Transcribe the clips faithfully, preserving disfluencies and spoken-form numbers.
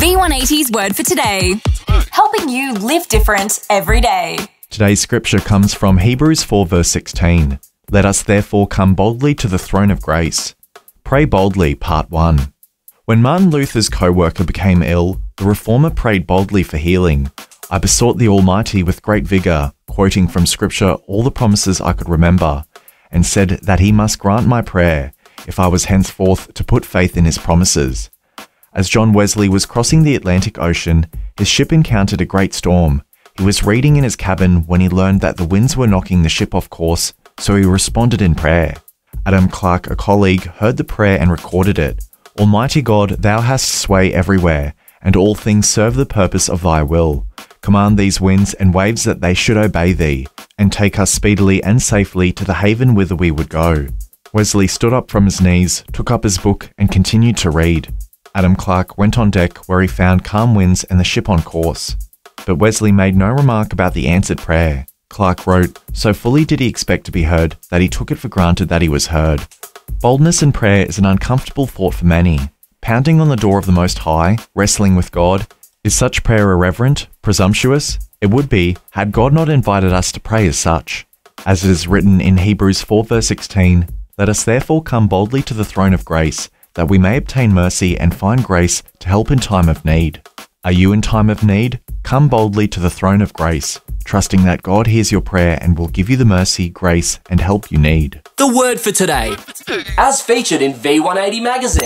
V one eighty's Word for Today, helping you live different every day. Today's scripture comes from Hebrews four verse sixteen. Let us therefore come boldly to the throne of grace. Pray boldly, part one. When Martin Luther's co-worker became ill, the reformer prayed boldly for healing. I besought the Almighty with great vigour, quoting from scripture all the promises I could remember, and said that he must grant my prayer, if I was henceforth to put faith in his promises. As John Wesley was crossing the Atlantic Ocean, his ship encountered a great storm. He was reading in his cabin when he learned that the winds were knocking the ship off course, so he responded in prayer. Adam Clark, a colleague, heard the prayer and recorded it. Almighty God, thou hast sway everywhere, and all things serve the purpose of thy will. Command these winds and waves that they should obey thee, and take us speedily and safely to the haven whither we would go. Wesley stood up from his knees, took up his book, and continued to read. Adam Clark went on deck where he found calm winds and the ship on course. But Wesley made no remark about the answered prayer. Clark wrote, so fully did he expect to be heard that he took it for granted that he was heard. Boldness in prayer is an uncomfortable thought for many. Pounding on the door of the Most High, wrestling with God, is such prayer irreverent, presumptuous? It would be, had God not invited us to pray as such. As it is written in Hebrews four verse sixteen, let us therefore come boldly to the throne of grace, that we may obtain mercy and find grace to help in time of need. Are you in time of need? Come boldly to the throne of grace, trusting that God hears your prayer and will give you the mercy, grace, and help you need. The Word for Today, as featured in V one eighty magazine.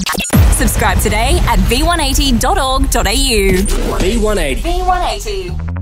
Subscribe today at v one eighty dot org dot a u. V one eighty. V one eighty.